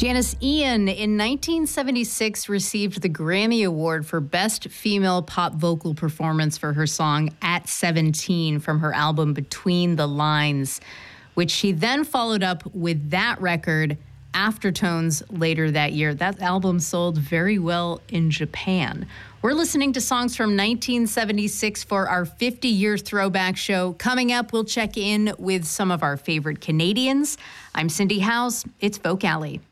Janis Ian in 1976 received the Grammy Award for Best Female Pop Vocal Performance for her song At 17 from her album Between the Lines, which she then followed up with that record, Aftertones, later that year. That album sold very well in Japan. We're listening to songs from 1976 for our 50-year throwback show. Coming up, we'll check in with some of our favorite Canadians. I'm Cindy House. It's Folk Alley.